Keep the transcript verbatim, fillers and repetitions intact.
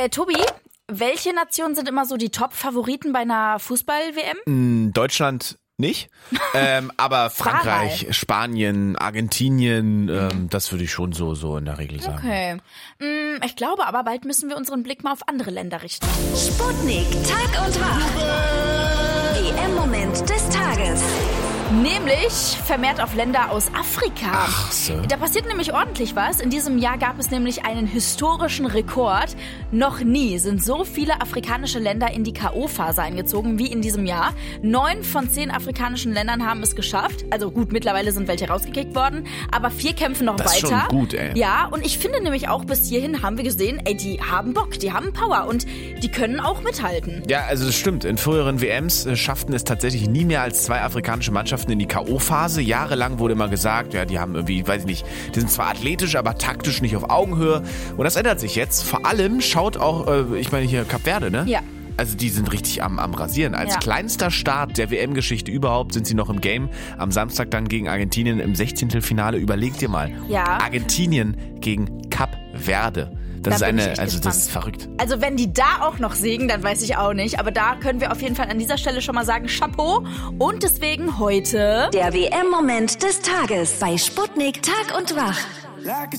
Äh, Tobi, welche Nationen sind immer so die Top-Favoriten bei einer Fußball-W M? Deutschland nicht, ähm, aber Frankreich, Spanien, Argentinien, ähm, das würde ich schon so so in der Regel sagen. Okay. Hm, ich glaube aber, bald müssen wir unseren Blick mal auf andere Länder richten. Sputnik, Tag und Wach. W M-Moment des Tages. Nämlich vermehrt auf Länder aus Afrika. Ach so. Da passiert nämlich ordentlich was. In diesem Jahr gab es nämlich einen historischen Rekord. Noch nie sind so viele afrikanische Länder in die K O-Phase eingezogen wie in diesem Jahr. Neun von zehn afrikanischen Ländern haben es geschafft. Also gut, mittlerweile sind welche rausgekickt worden. Aber vier kämpfen noch das weiter. Das ist schon gut, ey. Ja, und ich finde nämlich auch, bis hierhin haben wir gesehen, ey, die haben Bock, die haben Power und die können auch mithalten. Ja, also das stimmt. In früheren W Ms äh, schafften es tatsächlich nie mehr als zwei afrikanische Mannschaften in die K O-Phase. Jahrelang wurde immer gesagt, ja, die haben irgendwie, weiß ich nicht, die sind zwar athletisch, aber taktisch nicht auf Augenhöhe. Und das ändert sich jetzt. Vor allem schaut auch, äh, ich meine hier Kap Verde, ne? Ja. Also die sind richtig am, am Rasieren. Als ja. kleinster Start der W M-Geschichte überhaupt sind sie noch im Game. Am Samstag dann gegen Argentinien im Sechzehntelfinale. Überleg dir mal. Ja. Argentinien gegen Kap Verde. Das Da ist eine, bin ich echt also gespannt. das ist verrückt. Also wenn die da auch noch siegen, dann weiß ich auch nicht. Aber da können wir auf jeden Fall an dieser Stelle schon mal sagen, Chapeau. Und deswegen heute der W M-Moment des Tages bei Sputnik Tag und Wach.